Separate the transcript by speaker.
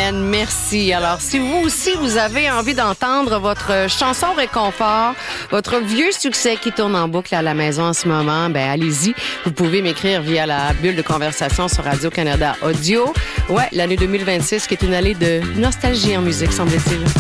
Speaker 1: semaine. Merci. Alors, si vous aussi, vous avez envie d'entendre votre chanson réconfort, votre vieux succès qui tourne en boucle à la maison en ce moment, ben allez-y. Vous pouvez m'écrire via la bulle de conversation sur Radio-Canada Audio. Ouais, l'année 2026 qui est une année de nostalgie en musique, semble-t-il.